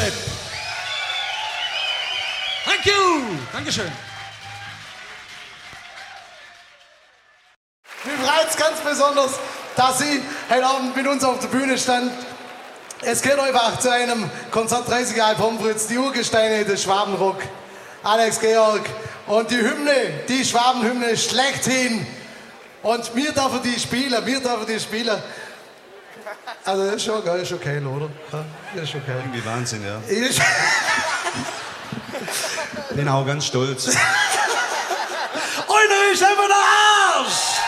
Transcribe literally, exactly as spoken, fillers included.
Sepp. Thank you. Dankeschön. Mir freut es ganz besonders, dass Sie heute Abend mit uns auf der Bühne stand. Es geht einfach zu einem Konzert dreißig Jahre Pommes frites, die Urgesteine des Schwabenrock, Alex Georg und die Hymne, die Schwabenhymne schlechthin. Und wir dürfen die spielen, wir dürfen die spielen. Also das ist schon geil, ist okay, oder? Das ist okay. Irgendwie Wahnsinn, ja. Ich Bin auch ganz stolz. Einer ist einfach der Arsch!